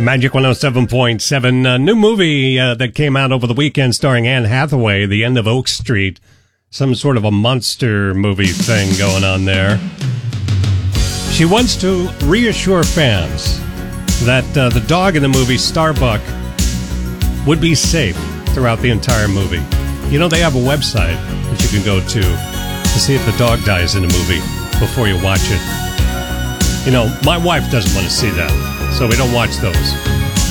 Magic 107.7. New movie that came out over the weekend starring Anne Hathaway, The End of Oak Street. Some sort of a monster movie thing going on there. She wants to reassure fans that the dog in the movie, Starbuck, would be safe throughout the entire movie. You know, they have a website that you can go to see if the dog dies in a movie before you watch it. You know, my wife doesn't want to see that, so we don't watch those.